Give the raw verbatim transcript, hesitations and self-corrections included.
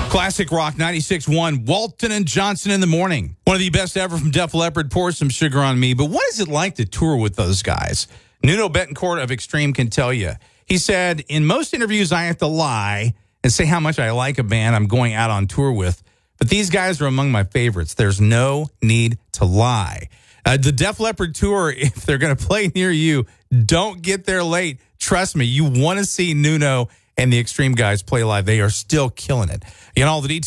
Classic Rock ninety-six point one, Walton and Johnson in the morning. One of the best ever from Def Leppard, Pour Some Sugar on Me. But what is it like to tour with those guys? Nuno Bettencourt of Extreme can tell you. He said, in most interviews, I have to lie and say how much I like a band I'm going out on tour with. But these guys are among my favorites. There's no need to lie. Uh, the Def Leppard tour, if they're going to play near you, don't get there late. Trust me, you want to see Nuno and the Extreme guys play live. They are still killing it. You know, all the details.